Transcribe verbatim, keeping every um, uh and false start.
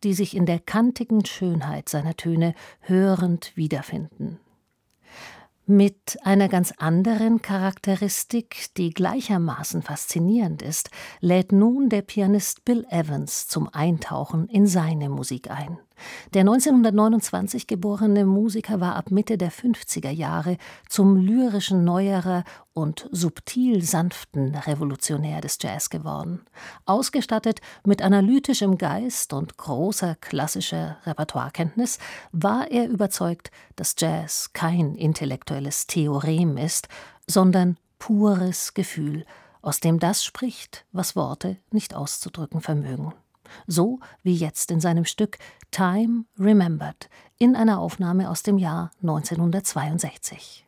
die sich in der kantigen Schönheit seiner Töne hörend wiederfinden. Mit einer ganz anderen Charakteristik, die gleichermaßen faszinierend ist, lädt nun der Pianist Bill Evans zum Eintauchen in seine Musik ein. Der neunzehnhundertneunundzwanzig geborene Musiker war ab Mitte der fünfziger Jahre zum lyrischen Neuerer und subtil sanften Revolutionär des Jazz geworden. Ausgestattet mit analytischem Geist und großer klassischer Repertoirekenntnis war er überzeugt, dass Jazz kein intellektuelles Theorem ist, sondern pures Gefühl, aus dem das spricht, was Worte nicht auszudrücken vermögen. So wie jetzt in seinem Stück Time Remembered in einer Aufnahme aus dem Jahr neunzehnhundertzweiundsechzig.